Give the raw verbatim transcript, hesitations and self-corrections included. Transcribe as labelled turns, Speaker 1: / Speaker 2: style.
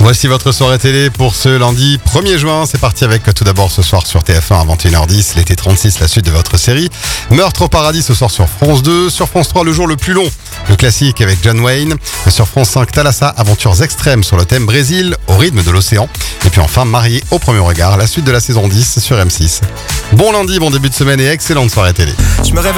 Speaker 1: Voici votre soirée télé pour ce lundi premier juin. C'est parti avec tout d'abord ce soir sur T F un à vingt et une heures dix, l'été trente-six, la suite de votre série. Meurtre au paradis ce soir sur France deux. Sur France trois, le jour le plus long, le classique avec John Wayne. Sur France cinq, Thalassa, aventures extrêmes sur le thème Brésil, au rythme de l'océan. Et puis enfin, Marié au premier regard, la suite de la saison dix sur M six. Bon lundi, bon début de semaine et excellente soirée télé.
Speaker 2: Je me réveille